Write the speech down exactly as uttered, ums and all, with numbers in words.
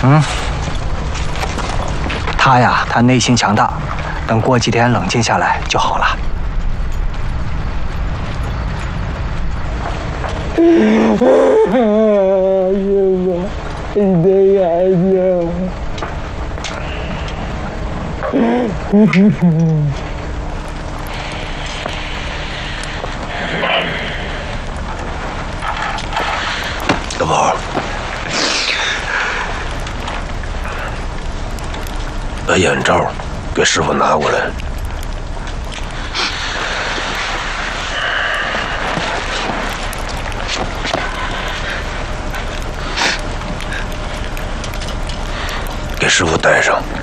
嗯，他呀，他内心强大，等过几天冷静下来就好了。 师傅，你的孩子。 老宝，把眼罩给师傅拿过来。给师傅戴上。